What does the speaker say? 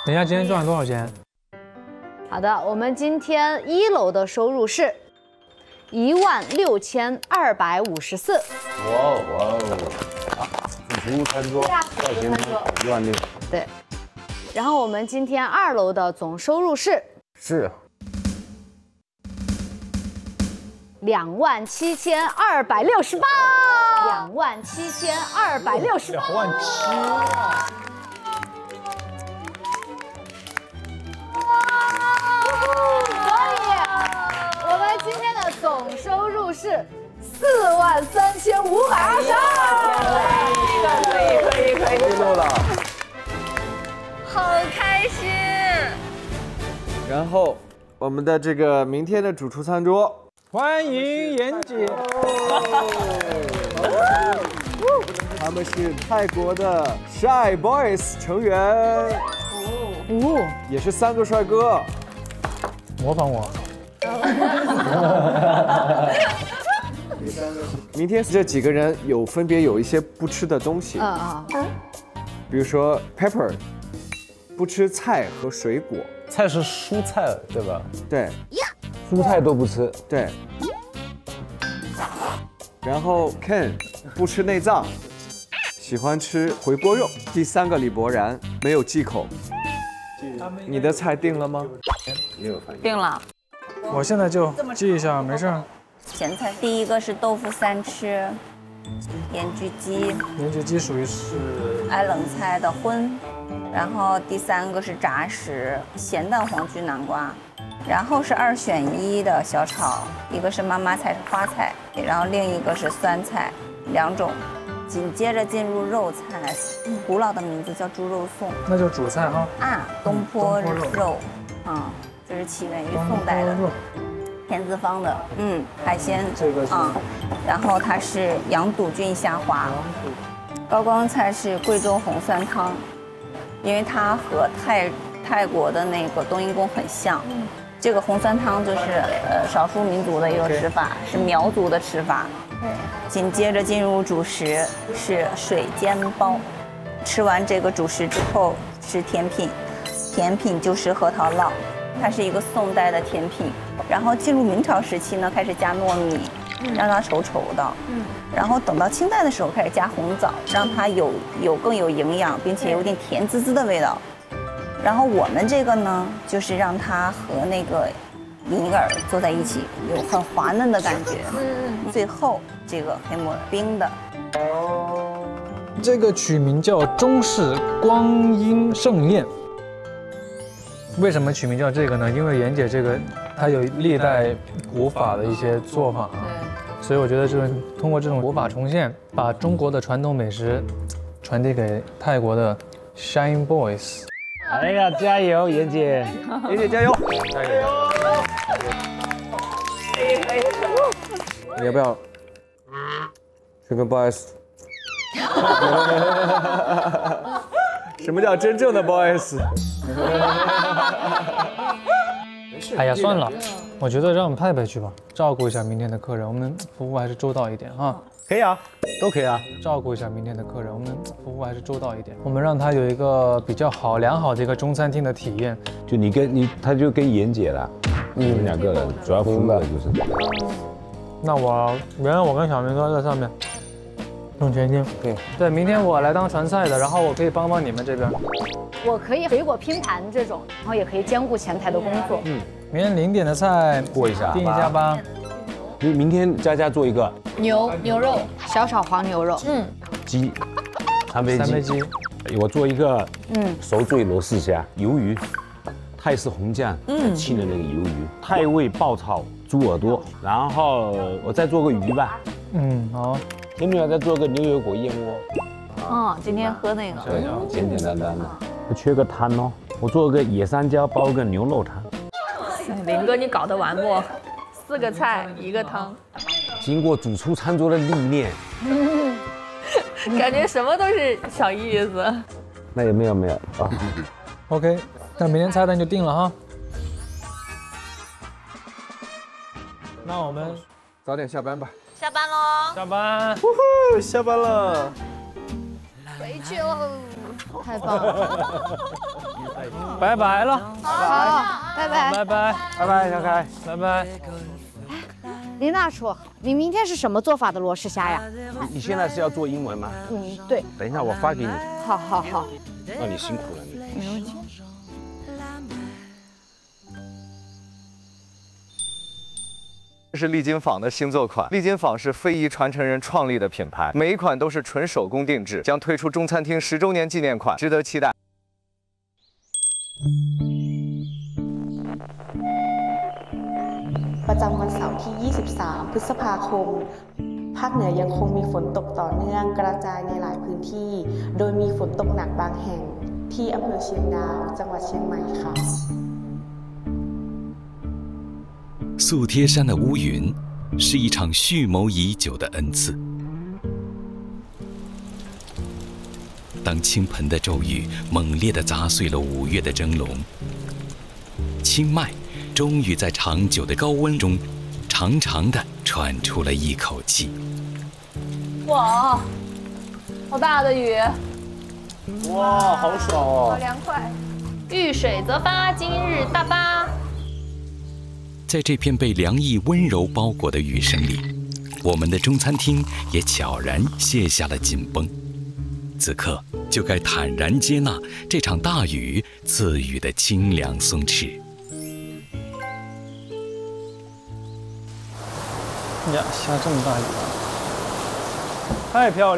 等一下，今天赚了多少钱？ 好的，我们今天1楼的收入是16254。 哇哦！主厨餐桌价钱16000。 对。然后我们今天2楼的总收入是27268。27268。我们今天的总收入是43522。 可以录了。 好开心！ 然后我们的这个明天的主厨餐桌， 欢迎妍姐。 他们是泰国的 Shy Boys 成员，也是3个帅哥。 模仿我。 明天这几个人分别有一些不吃的东西，比如说 Pepper 不吃菜和水果， 菜是蔬菜对吧？ 对， 蔬菜都不吃。 对。然后 Ken 不吃内脏，喜欢吃回锅肉。第3个李博然没有忌口。你的菜定了吗？ 定了。 我现在就记一下，没事。 咸菜第1个是豆腐3吃，盐焗鸡。 盐焗鸡属于是爱冷菜的荤，然后第3个是炸食，咸蛋黄焗南瓜，然后是2选1的小炒，一个是妈妈菜是花菜，然后另一个是酸菜，2种。紧接着进入肉菜，古老的名字叫猪肉颂。 那就主菜哈。 东坡肉，这是起源于宋代的。田字方的，海鲜， 这个是然后它是羊肚菌虾滑，高光菜是贵州红酸汤，因为它和泰国的那个冬阴功很像，这个红酸汤就是少数民族的一个吃法，是苗族的吃法。紧接着进入主食是水煎包，吃完这个主食之后是甜品，甜品就是核桃烙。它是一个宋代的甜品，然后进入明朝时期呢，开始加糯米，让它稠稠的，然后等到清代的时候开始加红枣，让它更有营养，并且有点甜滋滋的味道。然后我们这个呢，就是让它和那个银耳做在一起，有很滑嫩的感觉。最后这个黑抹冰的， 这个取名叫中式光阴盛宴。为什么取名叫这个呢？因为妍姐这个它有历代古法的一些做法，所以我觉得就是通过这种古法重现，把中国的传统美食传递给泰国的 Shine Boys。 哎呀，加油，妍姐！ 妍姐加油！ 加油！ 可以。 你要不要去跟 boys？ 什么叫真正的 boys？ 哎呀，算了，我觉得让派派去吧，照顾一下明天的客人，我们服务还是周到一点啊。 可以啊，都可以啊。 照顾一下明天的客人，我们服务还是周到一点，我们让他有一个比较良好的一个中餐厅的体验。 就他就跟妍姐了，你们2个人主要服务的就是。 那原来我跟小明哥在上面用钱金。对，明天我来当传菜的，然后我可以帮你们这边。 我可以水果拼盘这种，然后也可以兼顾前台的工作。 明天0点的菜过一下， 定一下吧。 明天佳做一个牛肉， 小炒黄牛肉， 鸡，三杯鸡，我做一个熟醉螺丝虾，鱿鱼，泰式红酱，沏的那个鱿鱼，泰味爆炒猪耳朵，然后我再做个鱼吧。 好。 前女友再做个牛油果燕窝。 今天喝那个。 对，简简单单的。不缺个汤哦，我做个野山椒煲个牛肉汤。 林哥，你搞得完不？4个菜1个汤。 经过主厨餐桌的历练， 感觉什么都是小意思。 那也没有啊。 OK， 那明天菜单就定了哈。那我们早点下班吧。 下班喽！ 下班。 下班了。 回去喽，太棒了。 拜拜了， 好，拜拜。 拜拜， 拜拜，小凯。 拜拜。 林大厨，你明天是什么做法的罗氏虾呀？ 你现在是要做英文吗？ 嗯，对。 等一下我发给你。 好好好。 那你辛苦了你。 没问题。 这是丽晶坊的新作款。丽晶坊是非遗传承人创立的品牌，每一款都是纯手工定制，将推出中餐厅10周年纪念款，值得期待。 ประจำวันเสาร์ที่ 23 พฤษภาคม ภาคเหนือยังคงมีฝนตกต่อเนื่องกระจายในหลายพื้นที่ โดยมีฝนตกหนักบางแห่งที่อำเภอเชียงดาว จังหวัดเชียงใหม่ค่ะ素贴山的乌云是一场蓄谋已久的恩赐。当倾盆的骤雨猛烈地砸碎了5月的蒸笼，清迈终于在长久的高温中长长地喘出了一口气。 哇，好大的雨！ 哇，好爽哦！ 凉快。遇水则发，今日大发。 在这片被凉意温柔包裹的雨声里，我们的中餐厅也悄然卸下了紧绷。此刻就该坦然接纳这场大雨赐予的清凉松弛。 呀，下这么大雨啊，太漂亮了。